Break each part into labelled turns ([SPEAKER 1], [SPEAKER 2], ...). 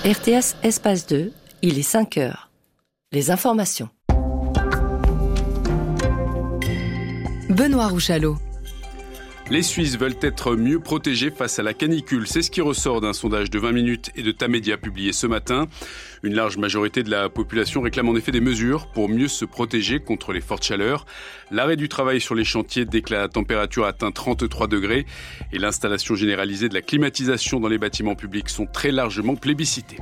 [SPEAKER 1] RTS Espace 2, il est 5 heures. Les informations.
[SPEAKER 2] Benoît Rouchalot.
[SPEAKER 3] Les Suisses veulent être mieux protégés face à la canicule. C'est ce qui ressort d'un sondage de 20 minutes et de Tamedia publié ce matin. Une large majorité de la population réclame en effet des mesures pour mieux se protéger contre les fortes chaleurs. L'arrêt du travail sur les chantiers dès que la température atteint 33 degrés et l'installation généralisée de la climatisation dans les bâtiments publics sont très largement plébiscités.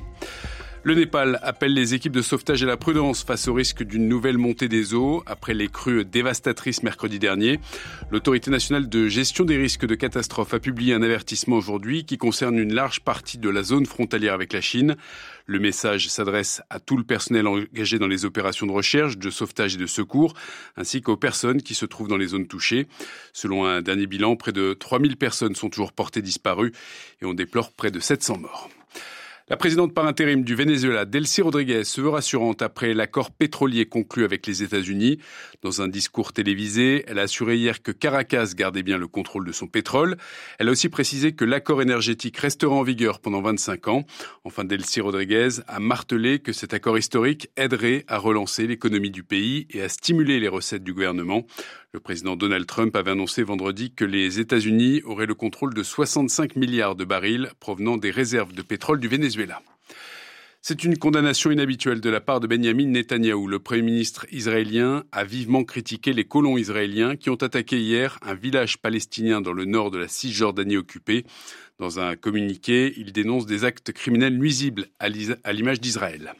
[SPEAKER 3] Le Népal appelle les équipes de sauvetage à la prudence face au risque d'une nouvelle montée des eaux après les crues dévastatrices mercredi dernier. L'Autorité nationale de gestion des risques de catastrophe a publié un avertissement aujourd'hui qui concerne une large partie de la zone frontalière avec la Chine. Le message s'adresse à tout le personnel engagé dans les opérations de recherche, de sauvetage et de secours, ainsi qu'aux personnes qui se trouvent dans les zones touchées. Selon un dernier bilan, près de 3000 personnes sont toujours portées disparues et on déplore près de 700 morts. La présidente par intérim du Venezuela, Delcy Rodríguez, se veut rassurante après l'accord pétrolier conclu avec les États-Unis. Dans un discours télévisé, elle a assuré hier que Caracas gardait bien le contrôle de son pétrole. Elle a aussi précisé que l'accord énergétique restera en vigueur pendant 25 ans. Enfin, Delcy Rodríguez a martelé que cet accord historique aiderait à relancer l'économie du pays et à stimuler les recettes du gouvernement. Le président Donald Trump avait annoncé vendredi que les États-Unis auraient le contrôle de 65 milliards de barils provenant des réserves de pétrole du Venezuela. C'est une condamnation inhabituelle de la part de Benyamin Netanyahou. Le Premier ministre israélien a vivement critiqué les colons israéliens qui ont attaqué hier un village palestinien dans le nord de la Cisjordanie occupée. Dans un communiqué, il dénonce des actes criminels nuisibles à l'image d'Israël.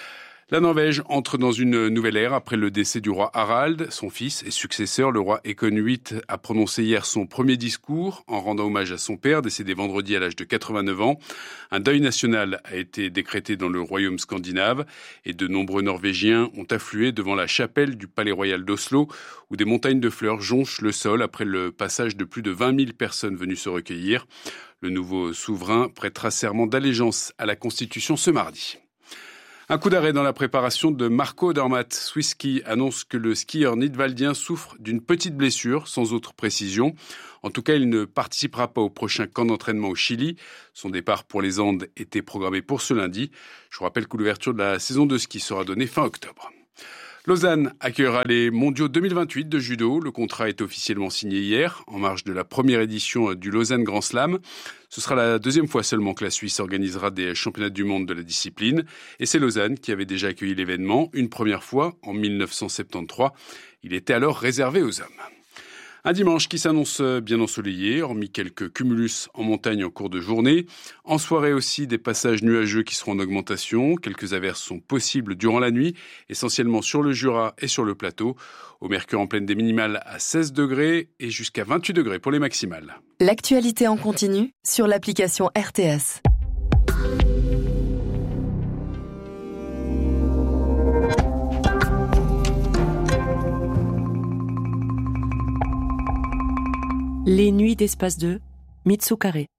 [SPEAKER 3] La Norvège entre dans une nouvelle ère après le décès du roi Harald. Son fils et successeur, le roi Haakon VIII, a prononcé hier son premier discours en rendant hommage à son père, décédé vendredi à l'âge de 89 ans. Un deuil national a été décrété dans le royaume scandinave et de nombreux Norvégiens ont afflué devant la chapelle du palais royal d'Oslo où des montagnes de fleurs jonchent le sol après le passage de plus de 20 000 personnes venues se recueillir. Le nouveau souverain prêtera serment d'allégeance à la Constitution ce mardi. Un coup d'arrêt dans la préparation de Marco Odermatt. Swisski annonce que le skieur nidwaldien souffre d'une petite blessure, sans autre précision. En tout cas, il ne participera pas au prochain camp d'entraînement au Chili. Son départ pour les Andes était programmé pour ce lundi. Je vous rappelle que l'ouverture de la saison de ski sera donnée fin octobre. Lausanne accueillera les mondiaux 2028 de judo. Le contrat est officiellement signé hier, en marge de la première édition du Lausanne Grand Slam. Ce sera la deuxième fois seulement que la Suisse organisera des championnats du monde de la discipline. Et c'est Lausanne qui avait déjà accueilli l'événement, une première fois en 1973. Il était alors réservé aux hommes. Un dimanche qui s'annonce bien ensoleillé, hormis quelques cumulus en montagne en cours de journée. En soirée aussi, des passages nuageux qui seront en augmentation. Quelques averses sont possibles durant la nuit, essentiellement sur le Jura et sur le plateau. Au mercure en pleine des minimales à 16 degrés et jusqu'à 28 degrés pour les maximales.
[SPEAKER 2] L'actualité en continu sur l'application RTS.
[SPEAKER 1] Les nuits d'Espace 2, Mitsu Carré.